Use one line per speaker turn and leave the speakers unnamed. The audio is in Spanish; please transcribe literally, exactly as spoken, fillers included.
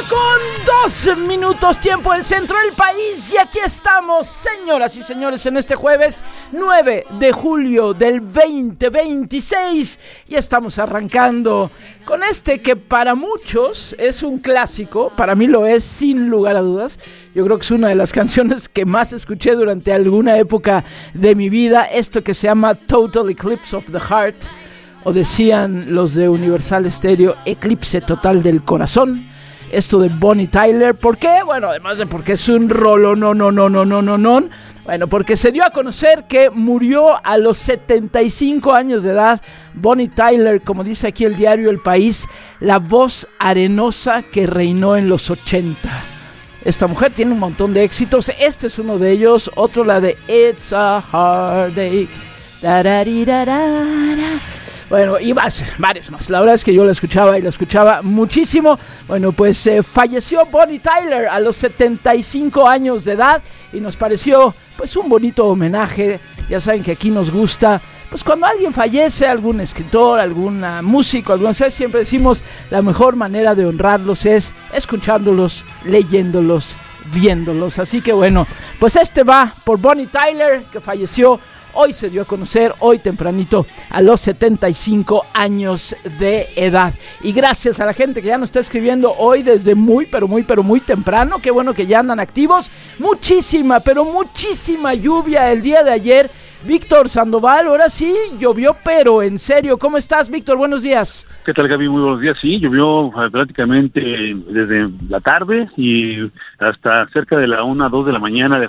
con doce minutos, tiempo del centro del país. Y aquí estamos, señoras y señores, en este jueves nueve de julio del veinte veintiséis. Y estamos arrancando con este que para muchos es un clásico. Para mí lo es, sin lugar a dudas. Yo creo que es una de las canciones que más escuché durante alguna época de mi vida. Esto que se llama Total Eclipse of the Heart, o decían los de Universal Stereo, Eclipse Total del Corazón. Esto de Bonnie Tyler. ¿Por qué? Bueno, además de porque es un rolo, no, no, no, no, no, no, no. Bueno, porque se dio a conocer que murió a los setenta y cinco años de edad. Bonnie Tyler, como dice aquí el diario El País, la voz arenosa que reinó en los ochenta. Esta mujer tiene un montón de éxitos. Este es uno de ellos. Otro, la de It's a Heartache. Bueno, y más, varios más. La verdad es que yo la escuchaba y la escuchaba muchísimo. Bueno, pues eh, falleció Bonnie Tyler a los setenta y cinco años de edad. Y nos pareció pues un bonito homenaje. Ya saben que aquí nos gusta, pues cuando alguien fallece, algún escritor, algún músico, algún ser, siempre decimos la mejor manera de honrarlos es escuchándolos, leyéndolos, viéndolos. Así que bueno, pues este va por Bonnie Tyler, que falleció. Hoy se dio a conocer, hoy tempranito, a los setenta y cinco años de edad. Y gracias a la gente que ya nos está escribiendo hoy desde muy, pero muy, pero muy temprano. Qué bueno que ya andan activos. Muchísima, pero muchísima lluvia el día de ayer. Víctor Sandoval, ahora sí, llovió, pero en serio. ¿Cómo estás, Víctor? Buenos días.
¿Qué tal, Gaby? Muy buenos días. Sí, llovió prácticamente desde la tarde y hasta cerca de la una, dos de la mañana